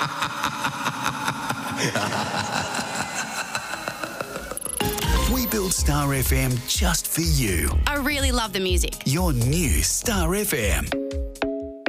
We built Star FM just for you. I really love the music. Your new Star FM.